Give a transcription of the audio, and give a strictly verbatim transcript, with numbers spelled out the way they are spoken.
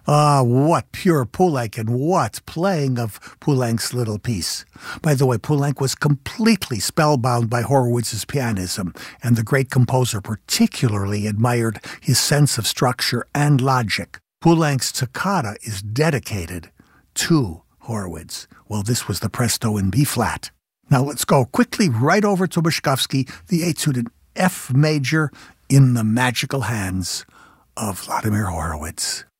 Ah, what pure Poulenc and what playing of Poulenc's little piece. By the way, Poulenc was completely spellbound by Horowitz's pianism, and the great composer particularly admired his sense of structure and logic. Poulenc's toccata is dedicated to Horowitz. Well, this was the presto in B-flat. Now let's go quickly right over to Bashkovsky, the Etude in F major, in the magical hands of Vladimir Horowitz.